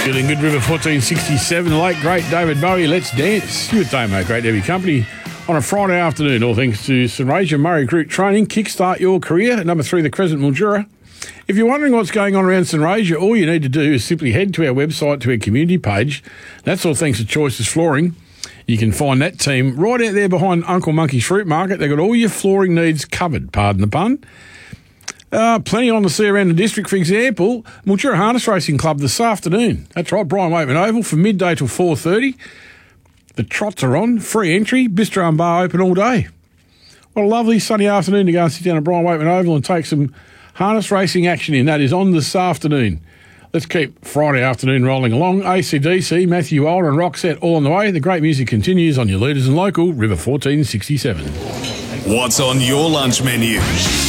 Feeling good, River 1467, the late great David Bowie. Let's dance. You with Damo, great to have your company on a Friday afternoon. All thanks to St Rasia Murray Recruit Training. Kickstart your career. Number 3, the Crescent Mildura. If you're wondering what's going on around St Rasia, all you need to do is simply head to our website, to our community page. That's all thanks to Choices Flooring. You can find that team right out there behind Uncle Monkey's Fruit Market. They've got all your flooring needs covered, pardon the pun. Plenty on the sea around the district. For example, Mildura Harness Racing Club this afternoon. That's right, Brian Waitman Oval from midday till 4:30. The trots are on, free entry, bistro and bar open all day. What a lovely sunny afternoon to go and sit down at Brian Waitman Oval and take some harness racing action in. That is on this afternoon. Let's keep Friday afternoon rolling along. AC/DC, Matthew Oler and Roxette all on the way. The great music continues on your leaders and local, River 1467. What's on your lunch menu?